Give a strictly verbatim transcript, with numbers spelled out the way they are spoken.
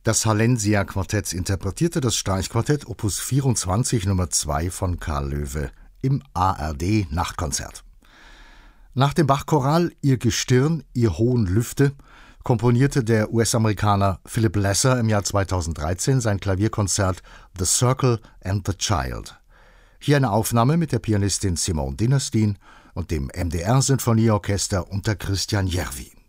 Das Hallensia-Quartett interpretierte das Streichquartett Opus vierundzwanzig Nummer zwei von Karl Löwe im A R D-Nachtkonzert. Nach dem Bach-Choral »Ihr Gestirn, ihr hohen Lüfte« komponierte der U S-Amerikaner Philip Lesser im Jahr zweitausenddreizehn sein Klavierkonzert »The Circle and the Child«. Hier eine Aufnahme mit der Pianistin Simone Dinnerstein und dem M D R-Sinfonieorchester unter Christian Järvi.